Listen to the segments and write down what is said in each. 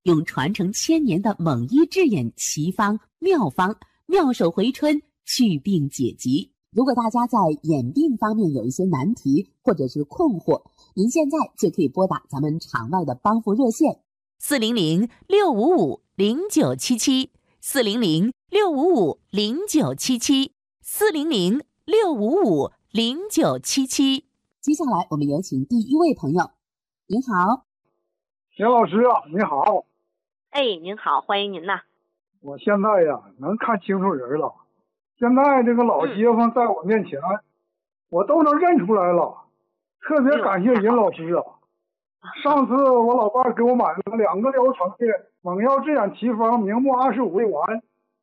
用传承1000年的蒙医治眼奇方妙方，妙手回春，祛病解疾。如果大家在眼病方面有一些难题或者是困惑，您现在就可以拨打咱们场外的帮扶热线400-655-0977，400-655-0977。接下来我们有请第一位朋友。您好。 田老师啊，你好。 您好，欢迎您呐。 我现在呀能看清楚人了，现在这个老街坊在我面前，我都能认出来了，特别感谢尹老师啊。上次我老伴给我买了2个疗程的蒙药治眼奇方明目25丸。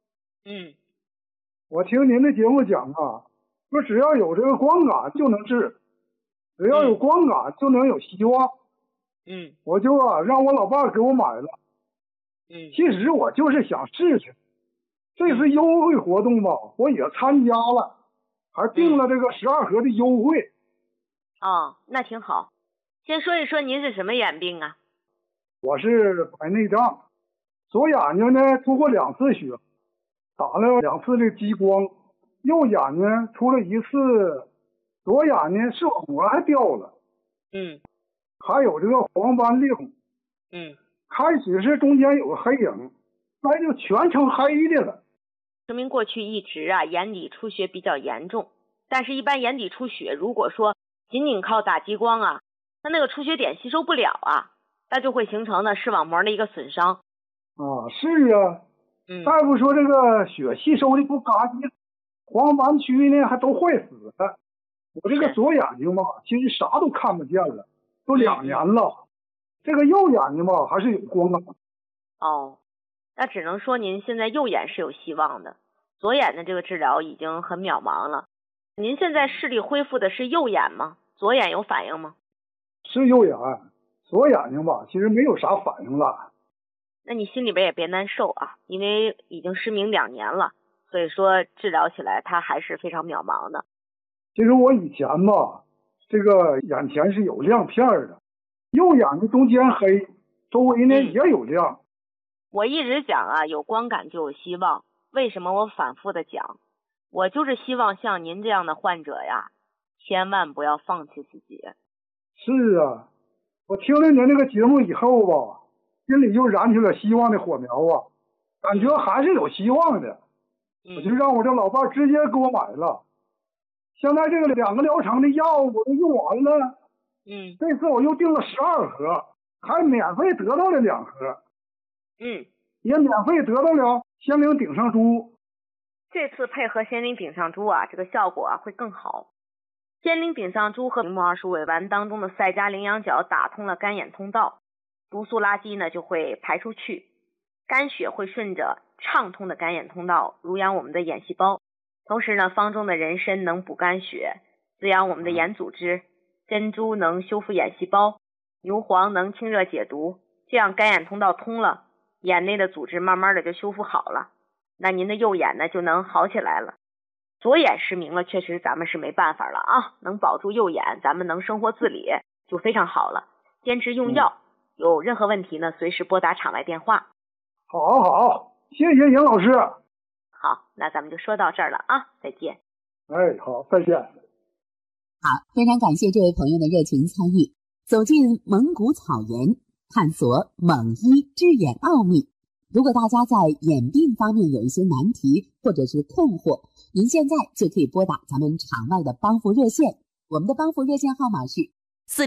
我听您的节目讲啊，说只要有这个光感就能治，只要有光感就能有希望。我就让我老伴给我买了。其实我就是想试试，这次优惠活动吧，我也参加了，还订了这个12盒的优惠。 那挺好。先说一说您是什么眼病啊？ 我是白内障，左眼睛呢出过2次血，打了2次的激光，右眼睛出了1次，左眼睛视网膜还掉了。还有这个黄斑裂孔。开始是中间有个黑影，那就全成黑的了。 说明过去一直眼底出血比较严重，但是一般眼底出血如果说仅仅靠打激光那个出血点吸收不了那就会形成呢视网膜的一个损伤。 是啊。大夫说这个血吸收的不干净，黄斑区呢还都坏死了。我这个左眼睛吧，其实啥都看不见了，都2年了。这个右眼睛吧还是有光感。 那只能说您现在右眼是有希望的，左眼的这个治疗已经很渺茫了。您现在视力恢复的是右眼吗？左眼有反应吗？ 是右眼，左眼睛吧其实没有啥反应了。 那你心里边也别难受因为已经失明2年了，所以说治疗起来它还是非常渺茫的。 其实我以前吧，这个眼前是有亮片的，右眼睛中间黑，周围呢也有亮。 我一直讲有光感就有希望。为什么我反复的讲？我就是希望像您这样的患者千万不要放弃自己。 是啊，我听了您这个节目以后吧，心里就燃起了希望的火苗感觉还是有希望的。我就让我这老伴直接给我买了。现在这个2个疗程的药我都用完了。这次我又订了12盒，还免费得到了2盒。也免费得到了仙灵顶上珠。 这次配合仙灵顶上珠这个效果会更好。仙灵顶上珠和明目25丸当中的赛迦羚羊角打通了干眼通道，毒素垃圾呢就会排出去，肝血会顺着畅通的干眼通道濡养我们的眼细胞。同时呢，方中的人参能补肝血，滋养我们的眼组织，珍珠能修复眼细胞，牛黄能清热解毒。这样干眼通道通了，眼内的组织慢慢的就修复好了，那您的右眼呢就能好起来了。左眼失明了，确实咱们是没办法了能保住右眼，咱们能生活自理就非常好了。坚持用药，有任何问题呢随时拨打场外电话。 好，谢谢尹老师。 好，那咱们就说到这儿了再见。 好，再见。 好，非常感谢这位朋友的热情参与，走进蒙古草原，探索蒙医治眼奥秘。如果大家在眼病方面有一些难题或者是困惑，您现在就可以拨打咱们场外的帮扶热线，我们的帮扶热线号码是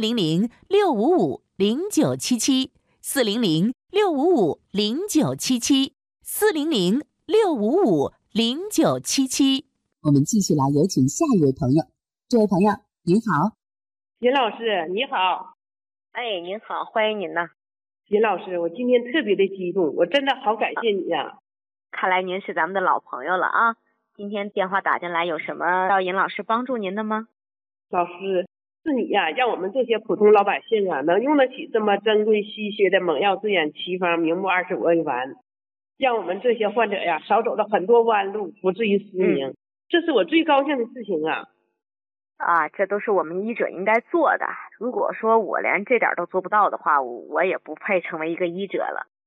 400-655-0977，400-655-0977。我们继续来有请下一位朋友。这位朋友您好。 尹老师你好。 您好，欢迎您呐。 尹老师，我今天特别的激动，我真的好感谢你看来您是咱们的老朋友了今天电话打进来，有什么要尹老师帮助您的吗？ 老师，是你让我们这些普通老百姓能用得起这么珍贵稀缺的蒙药治眼奇方明目25丸，让我们这些患者少走了很多弯路，不至于失明。这是我最高兴的事情这都是我们医者应该做的。如果说我连这点都做不到的话，我也不配成为一个医者了。